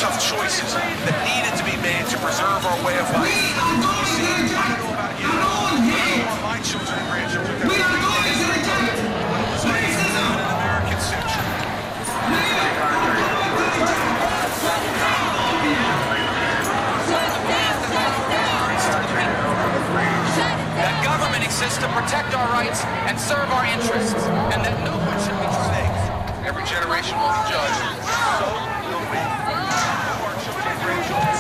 tough choices that needed to be made to preserve our way of life. You see, I don't know about you, but I don't want my children and grandchildren to have an American century. That government exists to protect our rights and serve our interests, and that no one should be Every generation will judge. So will we. Our children and grandchildren.